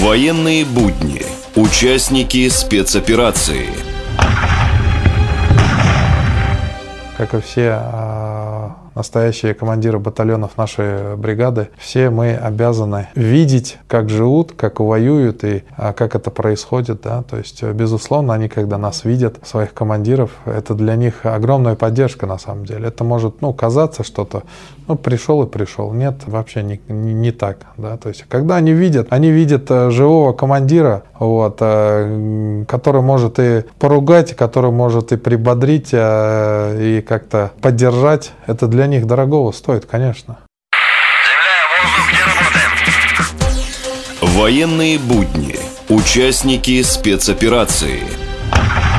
Военные будни. Участники спецоперации. Как и все настоящие командиры батальонов нашей бригады, все мы обязаны видеть, как живут, как воюют и как это происходит. Да? То есть, безусловно, они, когда нас видят, своих командиров, это для них огромная поддержка на самом деле. Это может казаться что-то, пришел и пришел. Нет, вообще не так. Да? То есть, когда они видят живого командира, который может и поругать, который может и прибодрить, и как-то поддержать, это для них дорогого стоит, конечно. Земля, воздух, где работаем? Военные будни. Участники спецоперации.